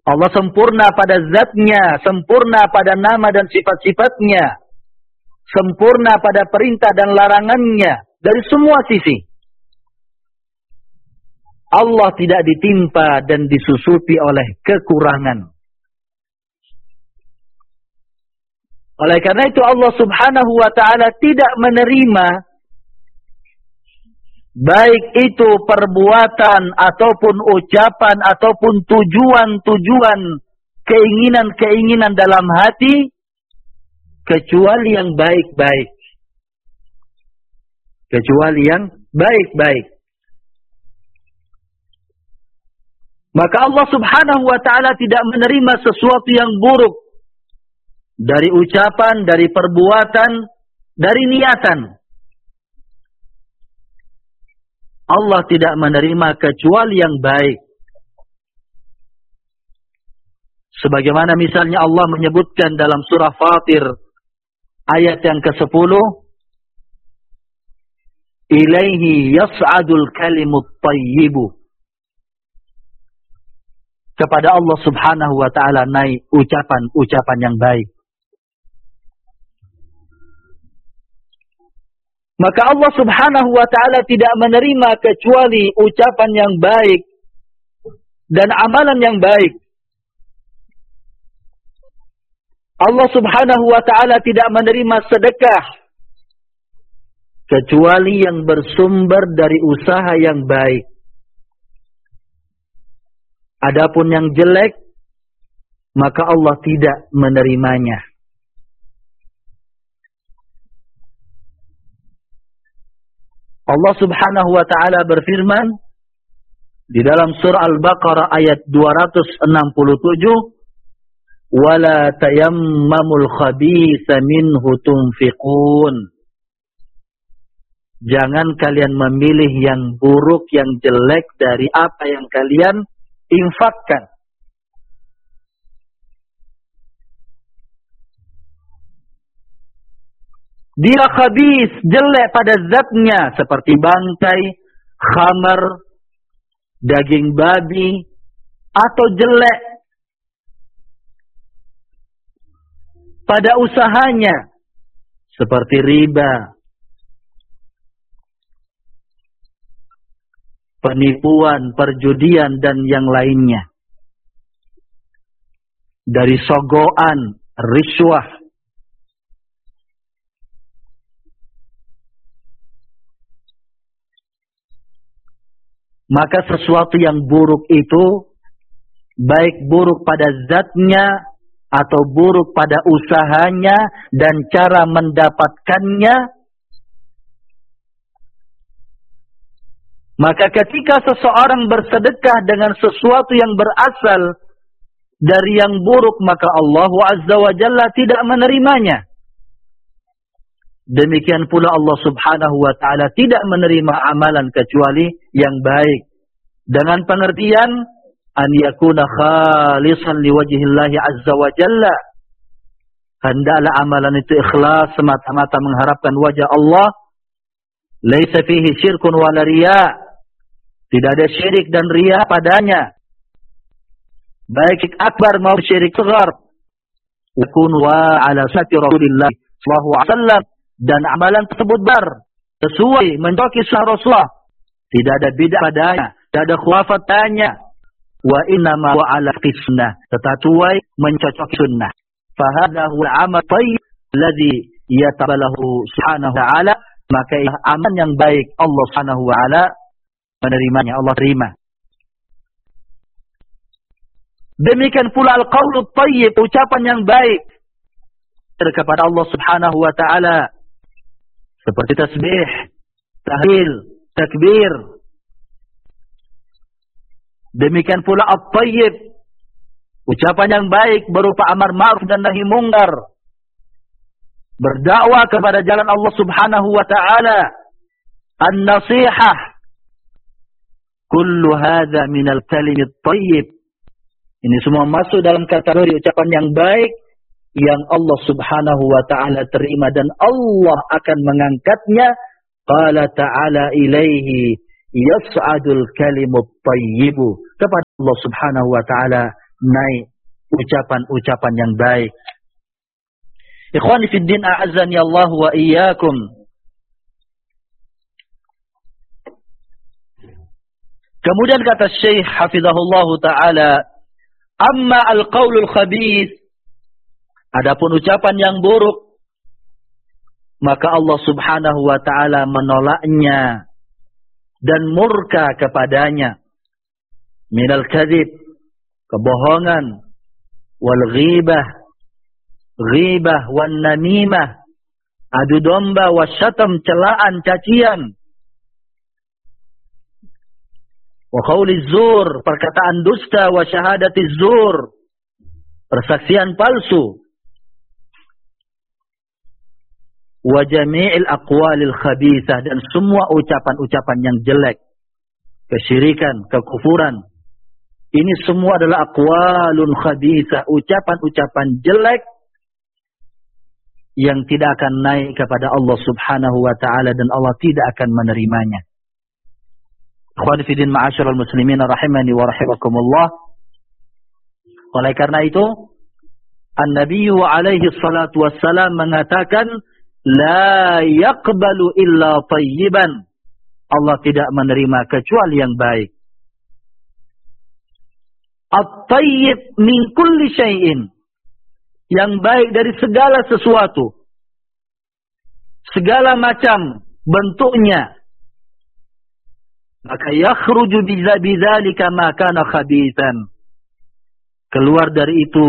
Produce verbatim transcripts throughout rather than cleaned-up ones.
Allah sempurna pada zatnya, sempurna pada nama dan sifat-sifatnya, sempurna pada perintah dan larangannya dari semua sisi. Allah tidak ditimpa dan disusupi oleh kekurangan. Oleh karena itu Allah subhanahu wa ta'ala tidak menerima baik itu perbuatan ataupun ucapan ataupun tujuan-tujuan keinginan-keinginan dalam hati kecuali yang baik-baik. Kecuali yang baik-baik. Maka Allah subhanahu wa ta'ala tidak menerima sesuatu yang buruk dari ucapan, dari perbuatan, dari niatan. Allah tidak menerima kecuali yang baik. Sebagaimana misalnya Allah menyebutkan dalam surah Fatir ayat yang kesepuluh, ilaihi yas'adul kalimut tayyibu. Kepada Allah subhanahu wa ta'ala naik ucapan-ucapan yang baik. Maka Allah subhanahu wa ta'ala tidak menerima kecuali ucapan yang baik dan amalan yang baik. Allah subhanahu wa ta'ala tidak menerima sedekah kecuali yang bersumber dari usaha yang baik. Adapun yang jelek, maka Allah tidak menerimanya. Allah subhanahu wa ta'ala berfirman di dalam surah Al-Baqarah ayat dua ratus enam puluh tujuh, وَلَا تَيَمَّمُوا الْخَبِيثَ مِنْهُ تُنْفِقُونَ. Jangan kalian memilih yang buruk, yang jelek dari apa yang kalian infakkan. Dia khabis, jelek pada zatnya, seperti bangkai, khamar, daging babi, atau jelek pada usahanya, seperti riba, penipuan, perjudian, dan yang lainnya. Dari sogoan, riswah, maka sesuatu yang buruk itu, baik buruk pada zatnya, atau buruk pada usahanya, dan cara mendapatkannya, maka ketika seseorang bersedekah dengan sesuatu yang berasal dari yang buruk, maka Allah Azza wa Jalla tidak menerimanya. Demikian pula Allah subhanahu wa ta'ala tidak menerima amalan kecuali yang baik. Dengan pengertian, an yakuna khalisan liwajhillahi azza wa jalla. Hendaklah amalan itu ikhlas, semata-mata mengharapkan wajah Allah. Laisa fihi syirkun wala riya. Tidak ada syirik dan riya padanya. Baik akbar maupun syirik asghar. Yakun wa ala sati Rasulillah sallallahu alaihi wasallam. Dan amalan tersebut bar sesuai mencoki sunnah Rasulullah. Tidak ada bid'ah padanya, tidak ada khurafat padanya. Wa inna ma wa ala sunnah, tetapi mencocoki sunnah. Fa hadha huwa amal tayyib alladhi yatabalahu subhanahu wa ta'ala. Maka amal yang baik Allah subhanahu wa ta'ala menerimanya, Allah terima. Demikian pula al-qaulu tayyib, ucapan yang baik kepada Allah subhanahu wa ta'ala, seperti tasbih, tahlil, takbir. Demikian pula at-tayyib, ucapan yang baik berupa amar ma'ruf dan nahi mungkar, berdakwah kepada jalan Allah subhanahu wa ta'ala, an-nasihah. Kullu hadha minal kalimit tayyib. Ini semua masuk dalam kategori ucapan yang baik yang Allah subhanahu wa ta'ala terima dan Allah akan mengangkatnya. Qala ta'ala ilaihi yas'adul kalimut tayyibu. Kepada Allah subhanahu wa ta'ala naik ucapan-ucapan yang baik. Ikhwani fid din, a'azzani Allah wa iyyakum. Kemudian kata Syekh hafizahullah taala, amma al-qaulul khabith, adapun ucapan yang buruk, maka Allah Subhanahu wa taala menolaknya dan murka kepadanya. Minal kadhib, kebohongan, wal ghibah, ghibah wan namimah, adu domba, wasyatam, celaan, cacian, wa qauliz zur, perkataan dusta, wa syahadatiz zur, persaksian palsu, wa jami'il aqwalil khabithah, dan semua ucapan-ucapan yang jelek, kesyirikan, kekufuran. Ini semua adalah aqwalun khabithah, ucapan-ucapan jelek yang tidak akan naik kepada Allah Subhanahu wa taala dan Allah tidak akan menerimanya. Ikhwani fi din, ma'asyiral muslimin rahimani wa rahimakumullah. Oleh karena itu, An-Nabi alaihi salatu wassalam mengatakan, la yaqbalu illa tayyiban. Allah tidak menerima kecuali yang baik. At-tayyib min kulli syai'in, yang baik dari segala sesuatu, segala macam bentuknya. Maka yakhruju bidzalika ma kana khabithan, keluar dari itu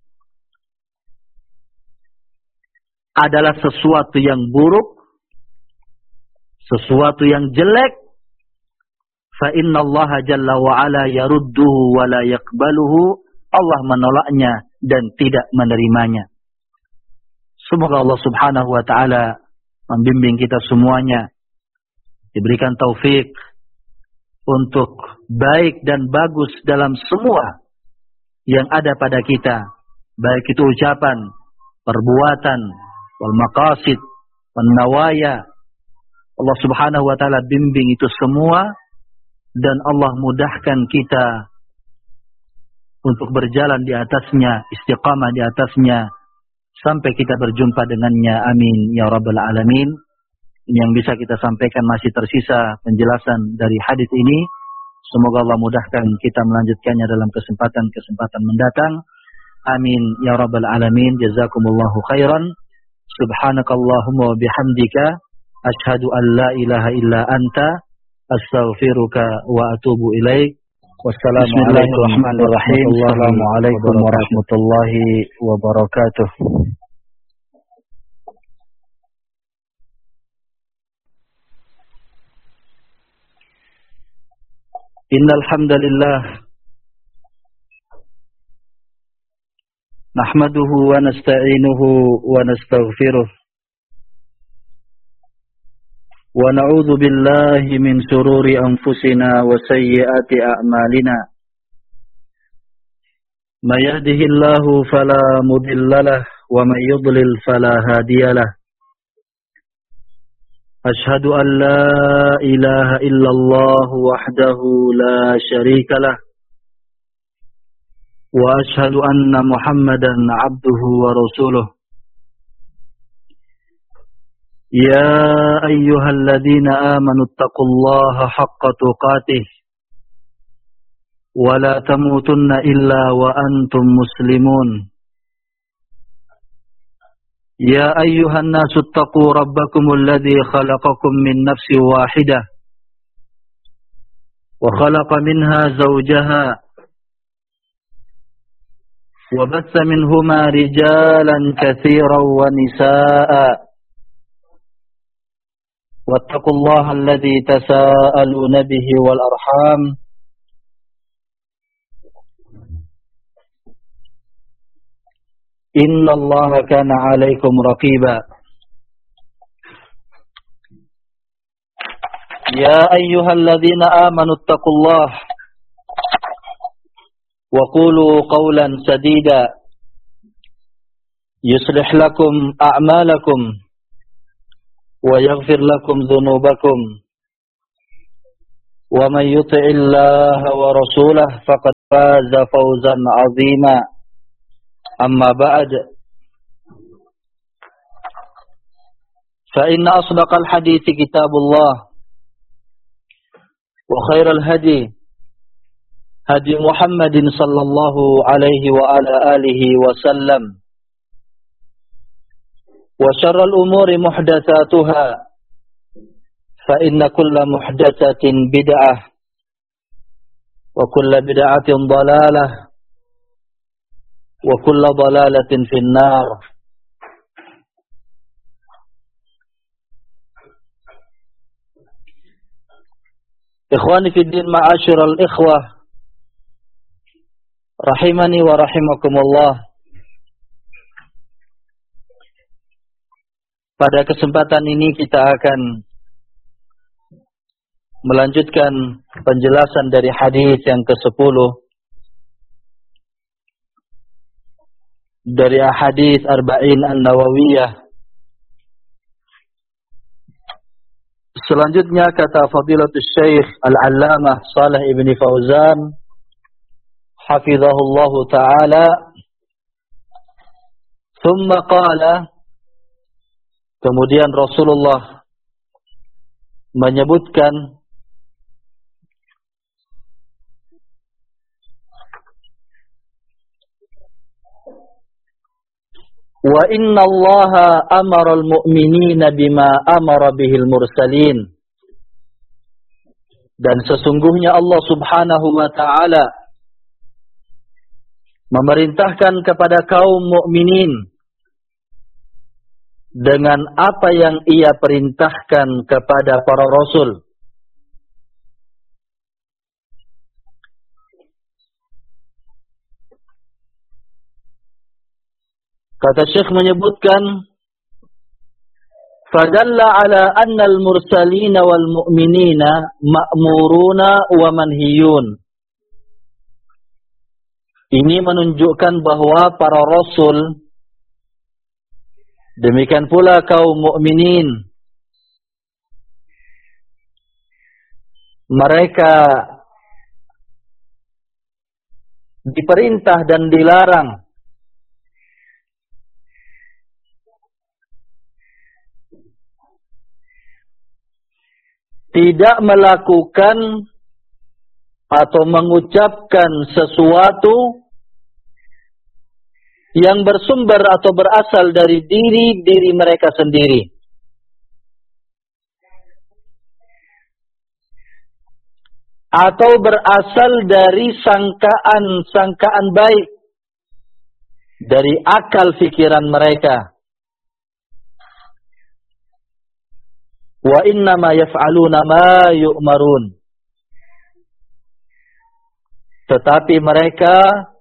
adalah sesuatu yang buruk, sesuatu yang jelek. Fa inna Allah jalla wa ala yarudduhu wa la yaqbaluhu, Allah menolaknya dan tidak menerimanya. Semoga Allah Subhanahu wa taala membimbing kita semuanya, diberikan taufik untuk baik dan bagus dalam semua yang ada pada kita, baik itu ucapan, perbuatan, wal maqasid, wan nawaya. Allah Subhanahu wa taala bimbing itu semua, dan Allah mudahkan kita untuk berjalan di atasnya, istiqamah di atasnya sampai kita berjumpa dengannya. Amin ya rabbal alamin. Ini yang bisa kita sampaikan, masih tersisa penjelasan dari hadis ini. Semoga Allah mudahkan kita melanjutkannya dalam kesempatan-kesempatan mendatang. Amin ya rabbal alamin. Jazakumullahu khairan. Subhanakallahumma wa bihamdika asyhadu an la ilaha illa anta astaghfiruka wa atubu ilaik. Bismillahirrahmanirrahim. Assalamualaikum warahmatullahi wabarakatuh. Innal hamdalillah nahmaduhu wa nasta'inuhu wa nastaghfiruh wa na'udzu billahi min shururi anfusina wa sayyiati a'malina. May yahdihillahu fala mudhillalah wa may yudlil fala hadiyalah. Ashhadu an la ilaha illallah wahdahu la syarikalah wa ashhadu anna Muhammadan abduhu wa rasuluh. Ya ayyuhalladzina amanu taqullaha haqqa tuqatih wa la tamutunna illa wa antum muslimun. Ya ayyuhan nasu taqu rabbakumul ladzi khalaqakum min nafsin wahidah wa khalaqa minha zawjaha wa batha minhuma rijalan katsiran wa nisaa'a. واتقوا الله الذي تساءلون به والأرحام إن الله كان عليكم رقيبا. يا أيها الذين آمنوا اتقوا الله وقولوا قولا سديدا يصلح لكم أعمالكم ويغفر لكم ذنوبكم ومن يطع الله ورسوله فقد فاز فوزا عظيما أما بعد فإن أصدق الحديث كتاب الله وخير الهدي هدي محمد صلى الله عليه وعلى آله وسلم وشر الأمور محدثاتها فإن كل محدثة بدعة وكل بدعة ضلالة وكل ضلالة في النار. Ikhwani fi din, ma'asyiral ikhwah rahimani wa rahimakumullah. Pada kesempatan ini kita akan melanjutkan penjelasan dari hadis yang kesepuluh dari hadis Arba'in An-Nawawiyah. Selanjutnya kata Fadilatul Syekh Al-Allamah Shalih Ibn Fauzan hafizahullah ta'ala, thumma qala, kemudian Rasulullah menyebutkan wa inna allaha amara al-mu'minina bima amara bihil mursalin, dan sesungguhnya Allah subhanahu wa ta'ala memerintahkan kepada kaum mukminin dengan apa yang ia perintahkan kepada para rasul. Kata Syekh menyebutkan, fadalla ala anna al-mursalina wal mu'minina ma'muruna wa manhiyun. Ini menunjukkan bahwa para rasul, demikian pula kaum mukminin, mereka diperintah dan dilarang tidak melakukan atau mengucapkan sesuatu yang bersumber atau berasal dari diri diri mereka sendiri, atau berasal dari sangkaan-sangkaan baik dari akal pikiran mereka. Wa innama yaf'aluna ma yu'marun. Tetapi mereka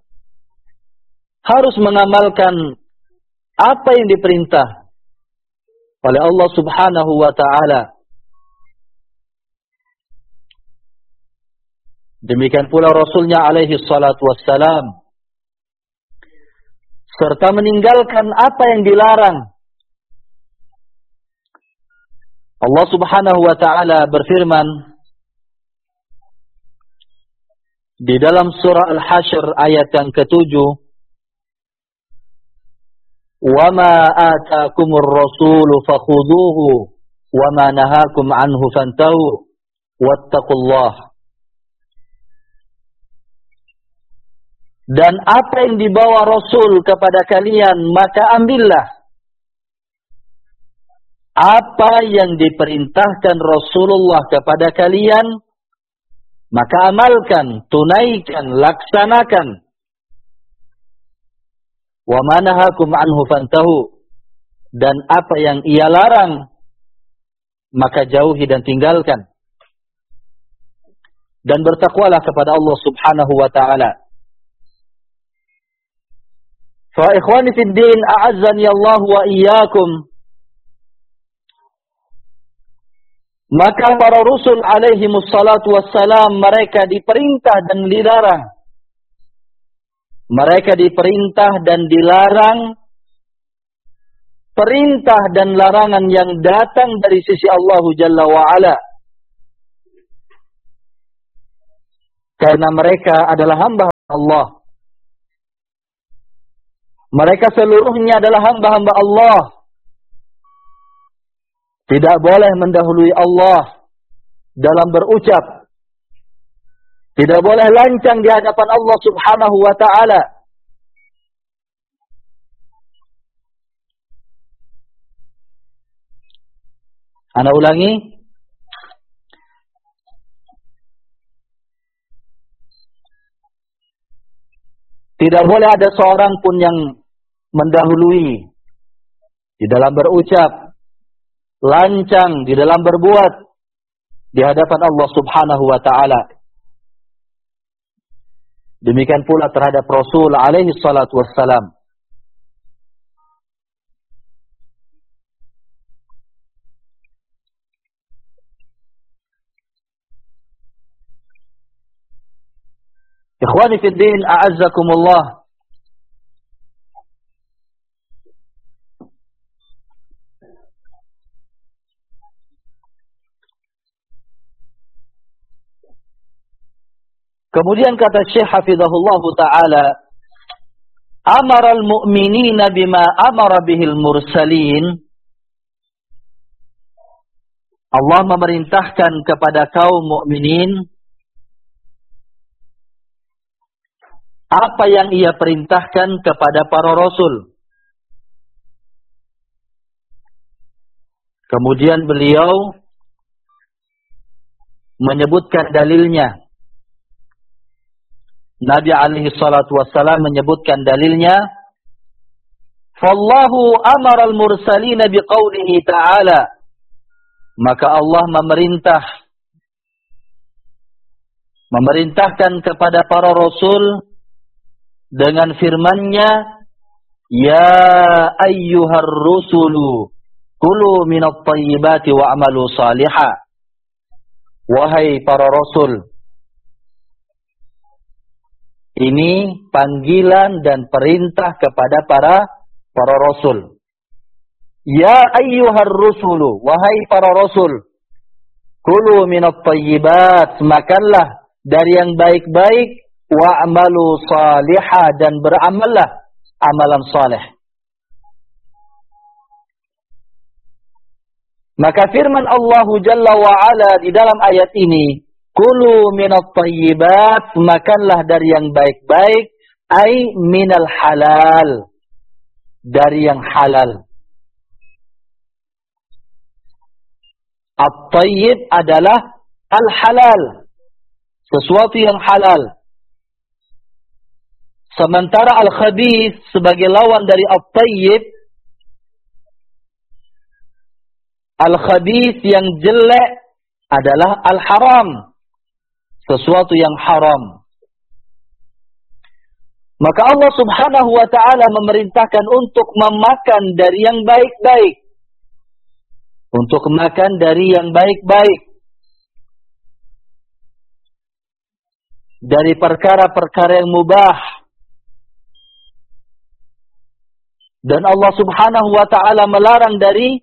harus mengamalkan apa yang diperintah oleh Allah subhanahu wa ta'ala. Demikian pula Rasulnya alaihi salatu wassalam, serta meninggalkan apa yang dilarang. Allah subhanahu wa ta'ala berfirman di dalam surah Al-Hasyr ayat yang ketujuh, wa ma atakumur rasulu fakhuduhu wa ma nahakum anhu fantahu wattaqullah. Dan apa yang dibawa Rasul kepada kalian, maka ambillah. Apa yang diperintahkan Rasulullah kepada kalian, maka amalkan, tunaikan, laksanakan. Wa ma nahakum anhu fantahu, dan apa yang ia larang, maka jauhi dan tinggalkan. Dan bertakwalah kepada Allah subhanahu wa ta'ala. Fa ikhwani fid din, a'azzani Allah wa iyyakum. Maka para Rasul alaihi wassalatu wassalam, mereka diperintah dan dilarang. Mereka diperintah dan dilarang. Perintah dan larangan yang datang dari sisi Allah Jalla wa'ala. Karena mereka adalah hamba Allah. Mereka seluruhnya adalah hamba-hamba Allah. Tidak boleh mendahului Allah dalam berucap. Tidak boleh lancang di hadapan Allah Subhanahu wa ta'ala. Ana ulangi. Tidak boleh ada seorang pun yang mendahului di dalam berucap, lancang di dalam berbuat di hadapan Allah Subhanahu wa ta'ala. Demikian pula terhadap Rasul alaihi salatu wassalam. Ikhwani fid din, a'azzakumullah. Kemudian kata Syekh hafizahullah taala, amaral mu'minina bima amara bihil mursalin. Allah memerintahkan kepada kaum mukminin apa yang ia perintahkan kepada para rasul. Kemudian beliau menyebutkan dalilnya. Nabi alaihi salatu wassalam menyebutkan dalilnya. Fallahu amara al-mursalina biqaulihi ta'ala. Maka Allah memerintah memerintahkan kepada para rasul dengan firman-Nya, ya ayyuhar rusulu kulu minat thayyibati wa'malu salihah. Wahai para rasul. Ini panggilan dan perintah kepada para para rasul. Ya ayyuhar rusulu, wahai para rasul, kulu minat thayyibat, makanlah dari yang baik-baik, wa'malu salihah, dan beramallah amalan saleh. Maka firman Allah Jalla wa'ala di dalam ayat ini, kulu minat thayyibat, makanlah dari yang baik-baik, ay minal halal, dari yang halal. At-tayyib adalah al-halal, sesuatu yang halal. Sementara al-khabith sebagai lawan dari at-tayyib, al-khabith yang jelek adalah al-haram, sesuatu yang haram. Maka Allah Subhanahu wa ta'ala memerintahkan untuk memakan dari yang baik-baik. Untuk makan dari yang baik-baik. Dari perkara-perkara yang mubah. Dan Allah Subhanahu wa ta'ala melarang dari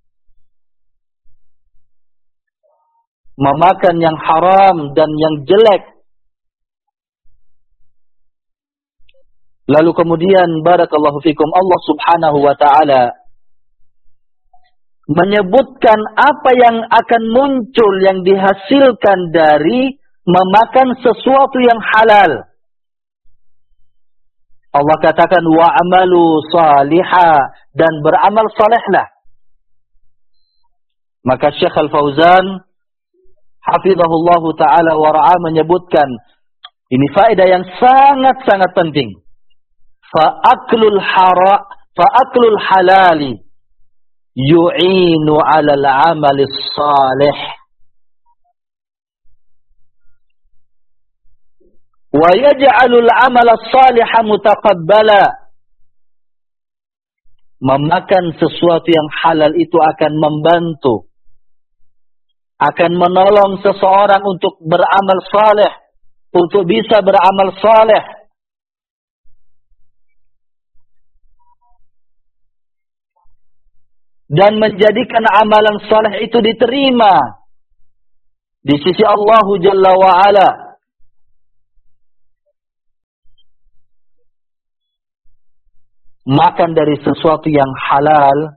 memakan yang haram dan yang jelek. Lalu kemudian barakallahu fikum, Allah Subhanahu wa ta'ala menyebutkan apa yang akan muncul yang dihasilkan dari memakan sesuatu yang halal. Allah katakan wa'amalu salihah, dan beramal salehlah. Maka Syekh Al-Fauzan hafizahullah ta'ala wa ra'a menyebutkan ini faedah yang sangat-sangat penting. Fa'aklul hara fa'aklul halali yu'inu 'alal 'amalis salih wa yaj'alul 'amala salihah mutaqabbala. Memakan sesuatu yang halal itu akan membantu, akan menolong seseorang untuk beramal saleh, untuk bisa beramal saleh. Dan menjadikan amalan saleh itu diterima di sisi Allah Jalla wa'ala. makan dari sesuatu yang halal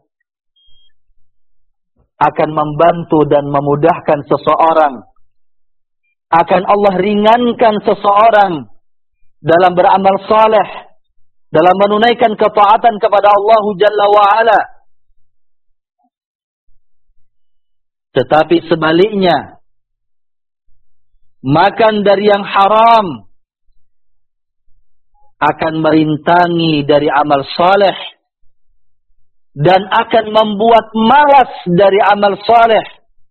akan membantu dan memudahkan seseorang, akan Allah ringankan seseorang dalam beramal saleh, dalam menunaikan ketaatan kepada Allah Jalla wa'ala. Tetapi sebaliknya, makan dari yang haram akan merintangi dari amal saleh dan akan membuat malas dari amal saleh.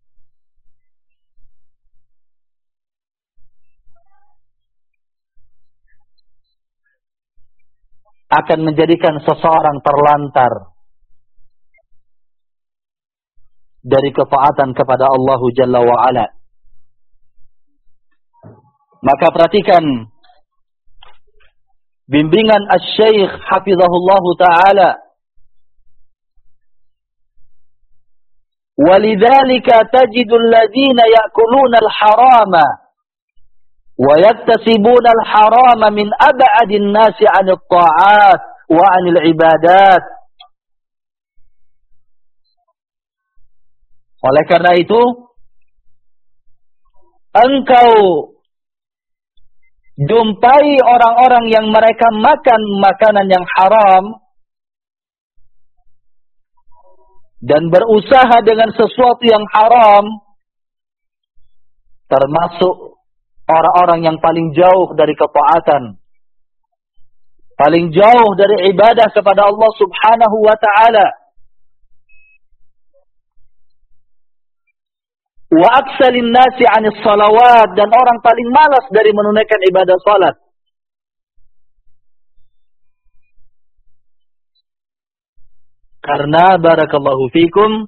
Akan menjadikan seseorang terlantar dari ketaatan kepada Allah Jalla wa'ala. Maka perhatikan bimbingan Asy-Syaikh hafizahullahu ta'ala. Walidzalika tajidul ladzina ya'kuluna al-harama wa yaktasibuna al-harama min ab'adin nasi 'anil ta'at wa 'anil ibadat. Oleh karena itu, engkau jumpai orang-orang yang mereka makan makanan yang haram dan berusaha dengan sesuatu yang haram, termasuk orang-orang yang paling jauh dari ketaatan, paling jauh dari ibadah kepada Allah Subhanahu wa ta'ala. Wa aksalin nasi 'anis salawat, dan orang paling malas dari menunaikan ibadah salat. Karena barakallahu fikum,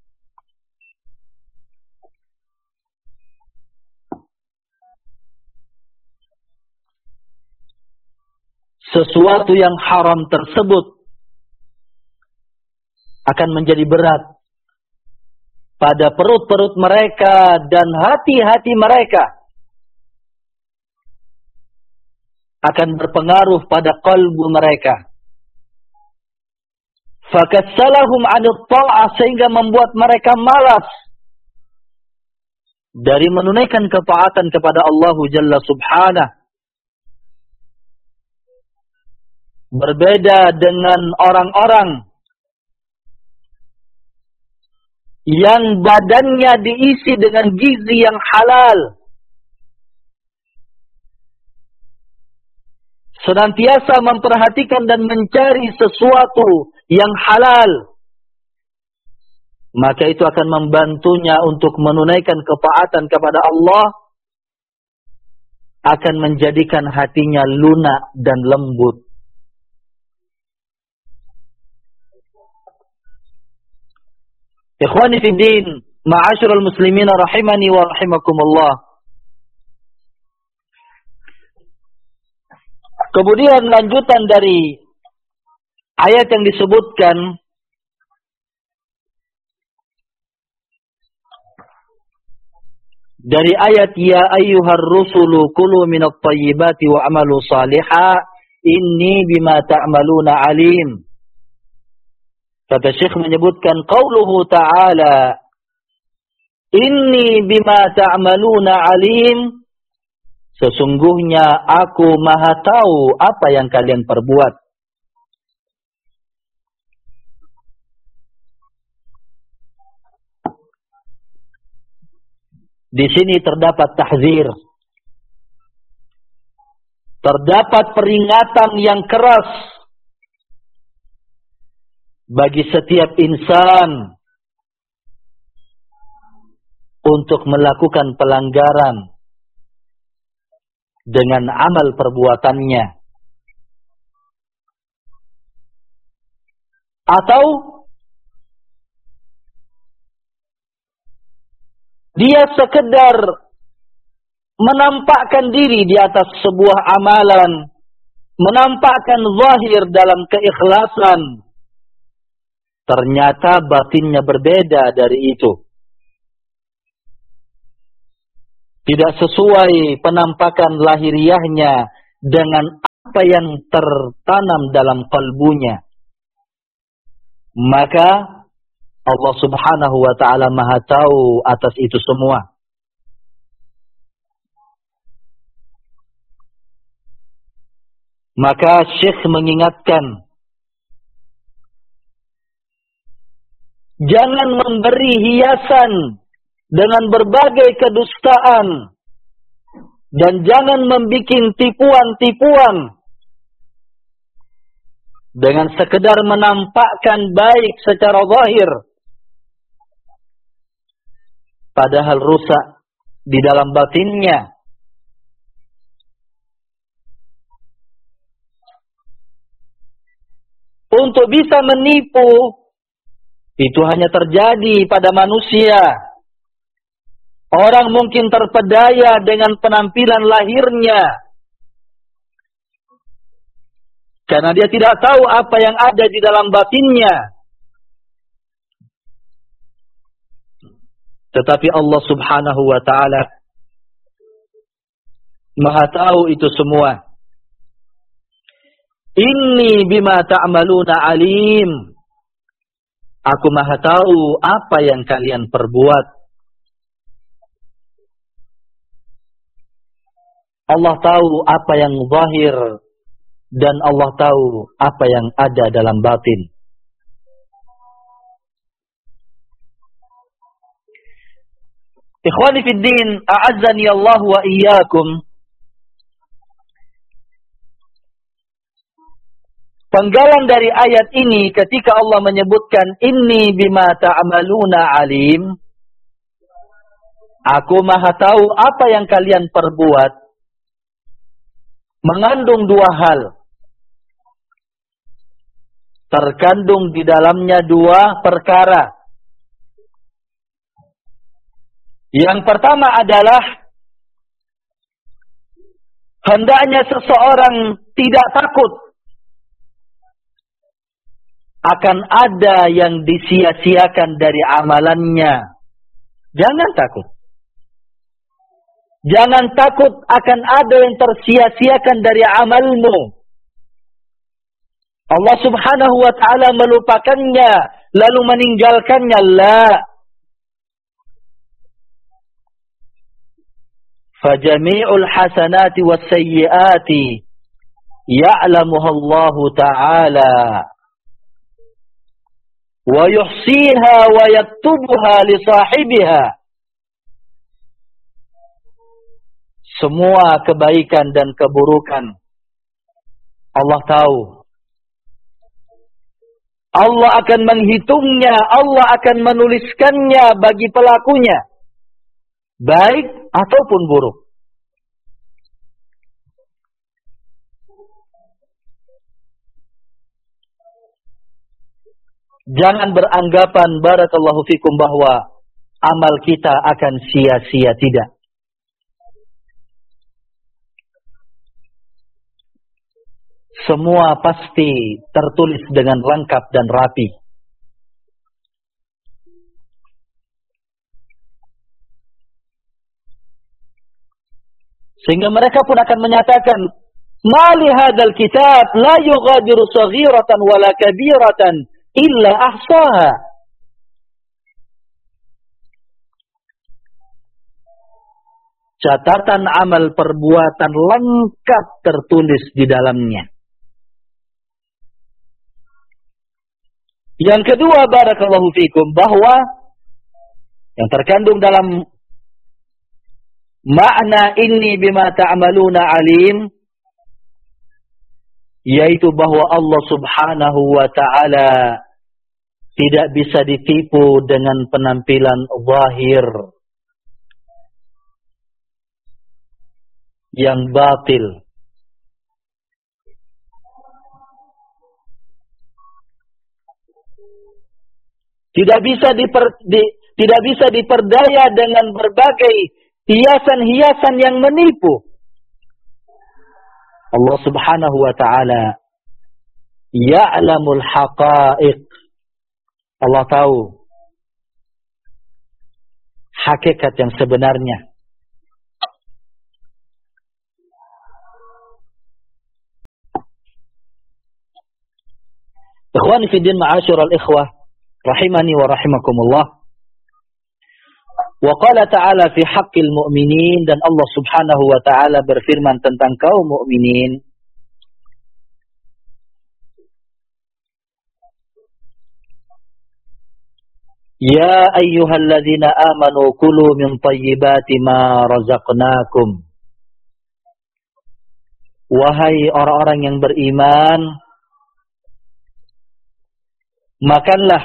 sesuatu yang haram tersebut akan menjadi berat pada perut-perut mereka dan hati-hati mereka, akan berpengaruh pada qalbu mereka. Fakassalahum 'anil ta'ah, sehingga membuat mereka malas dari menunaikan ketaatan kepada Allah Jalla Subhanahu. Berbeda dengan orang-orang yang badannya diisi dengan gizi yang halal, senantiasa memperhatikan dan mencari sesuatu yang halal, maka itu akan membantunya untuk menunaikan ketaatan kepada Allah, akan menjadikan hatinya lunak dan lembut. Ikhwani fid din, ma'asyiral muslimin rahimani wa rahimakumullah. Kemudian lanjutan dari ayat yang disebutkan dari ayat ya ayyuhar rusulu kulu minat thayyibati wa amalu salihah inni bima ta'maluna alim. Kata Syekh menyebutkan qauluhu ta'ala inni bima ta'maluna alim, sesungguhnya aku maha tahu apa yang kalian perbuat. Di sini terdapat tahzir, terdapat peringatan yang keras bagi setiap insan untuk melakukan pelanggaran dengan amal perbuatannya, atau dia sekedar menampakkan diri di atas sebuah amalan, menampakkan zahir dalam keikhlasan, ternyata batinnya berbeda dari itu. Tidak sesuai penampakan lahiriahnya dengan apa yang tertanam dalam kalbunya. maka Allah Subhanahu wa ta'ala Maha tahu atas itu semua. Maka Syekh mengingatkan, jangan memberi hiasan dengan berbagai kedustaan, dan jangan membuat tipuan-tipuan dengan sekedar menampakkan baik secara zahir, padahal rusak di dalam batinnya. Untuk bisa menipu, itu hanya terjadi pada manusia. Orang mungkin terpedaya dengan penampilan lahirnya, karena dia tidak tahu apa yang ada di dalam batinnya. Tetapi Allah Subhanahu wa ta'ala Maha tahu itu semua. Inni bima ta'maluna alim. Aku Maha tahu apa yang kalian perbuat. Allah tahu apa yang zahir, dan Allah tahu apa yang ada dalam batin. Ikhwani fid din, a'azzani Allah wa iyyakum. Penggalan dari ayat ini ketika Allah menyebutkan inni bima ta'maluna alim, aku Maha tahu apa yang kalian perbuat, mengandung dua hal. Terkandung di dalamnya dua perkara. Yang pertama adalah hendaknya seseorang tidak takut akan ada yang disia-siakan dari amalannya. Jangan takut. Jangan takut akan ada yang tersia-siakan dari amalmu. Allah Subhanahu wa ta'ala melupakannya, lalu meninggalkannya. La. Fajami'ul hasanati wassayyiati ya'lamuha Allah ta'ala. Wa yuhsiha wa yaktubuha li sahibiha. Semua kebaikan dan keburukan Allah tahu. Allah akan menghitungnya, Allah akan menuliskannya bagi pelakunya, baik ataupun buruk. Jangan beranggapan barakallahu fikum bahwa amal kita akan sia-sia, tidak. Semua pasti tertulis dengan lengkap dan rapi. Sehingga mereka pun akan menyatakan, "Ma li hadzal kitab la yughadiru saghiratan wala kabiratan illa ahsaha." Catatan amal perbuatan lengkap tertulis di dalamnya. Yang kedua, barakallahu fikum, bahwa yang terkandung dalam makna inni bima ta'maluna alim, yaitu bahwa Allah Subhanahu wa ta'ala tidak bisa ditipu dengan penampilan zahir yang batil. Tidak bisa diper, di, tidak bisa diperdaya dengan berbagai hiasan-hiasan yang menipu. Allah Subhanahu wa ta'ala ya'lamul haqa'iq. Allah tahu hakikat yang sebenarnya. Ikhwani fi din, ma'asyiral ikhwah rahimani wa rahimakumullah. Wa qala ta'ala fi haqqil mu'minin, dan Allah Subhanahu wa ta'ala berfirman tentang kaum mukminin. Ya ayyuhalladzina amanu kulu min thayyibati ma razaqnakum. Wahai orang-orang yang beriman, makanlah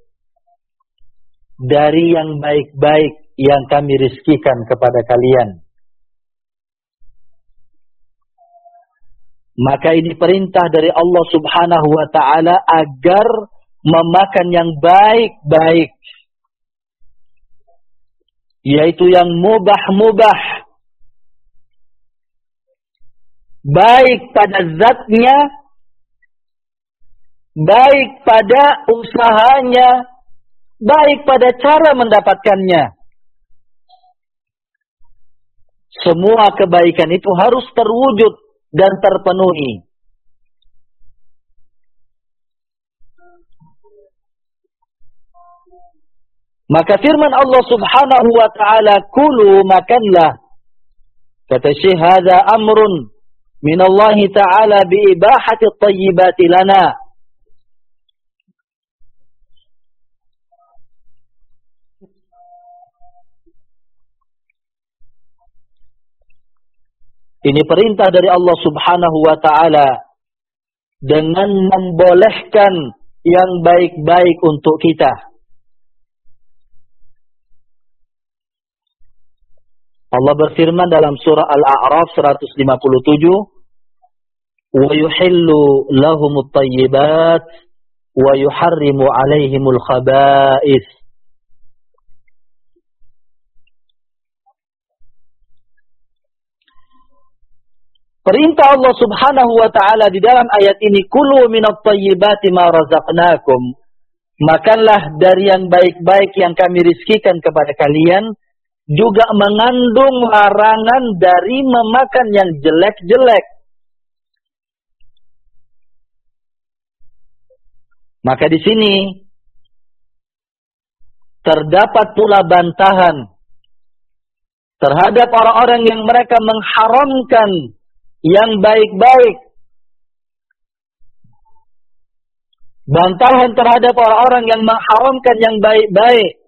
dari yang baik-baik yang kami rizkikan kepada kalian. Maka ini perintah dari Allah Subhanahu wa ta'ala agar memakan yang baik-baik, yaitu yang mubah-mubah, baik pada zatnya, baik pada usahanya, baik pada cara mendapatkannya. Semua kebaikan itu harus terwujud dan terpenuhi. Maka firman Allah Subhanahu wa ta'ala, kulu, makanlah. Kata Syekh, hadza amrun minallahi ta'ala biibahati at-tayyibati lana. Ini perintah dari Allah Subhanahu wa ta'ala dengan membolehkan yang baik-baik untuk kita. Allah berfirman dalam surah Al-A'raf seratus lima puluh tujuh, wa yuhillu lahumut thayyibat wa yuharrimu alaihimul khaba'ith. Perintah Allah Subhanahu wa ta'ala di dalam ayat ini, kulu minat thayyibati ma razaqnakum. Makanlah dari yang baik-baik yang kami rizkikan kepada kalian, juga mengandung larangan dari memakan yang jelek-jelek. Maka di sini terdapat pula bantahan terhadap orang-orang yang mereka mengharamkan yang baik-baik. Bantahan terhadap orang-orang yang mengharamkan yang baik-baik.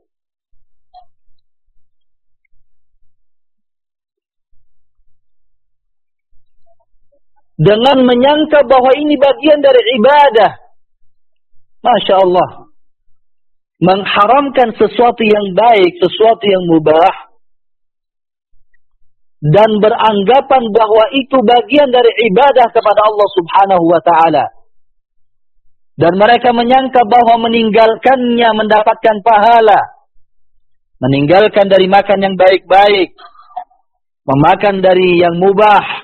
Dengan menyangka bahwa ini bagian dari ibadah. Masya Allah. Mengharamkan sesuatu yang baik, sesuatu yang mubah, dan beranggapan bahwa itu bagian dari ibadah kepada Allah Subhanahu wa ta'ala. Dan mereka menyangka bahwa meninggalkannya mendapatkan pahala. Meninggalkan dari makan yang baik-baik, memakan dari yang mubah,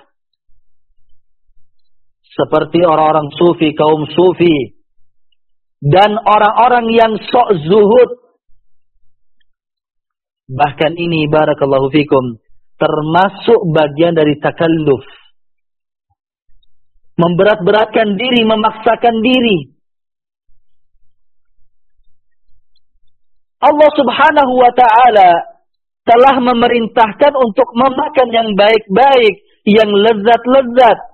seperti orang-orang sufi, kaum sufi, dan orang-orang yang sok zuhud. Bahkan ini, barakallahu fikum, termasuk bagian dari takalluf. Memberat-beratkan diri, memaksakan diri. Allah Subhanahu wa ta'ala telah memerintahkan untuk memakan yang baik-baik, yang lezat-lezat.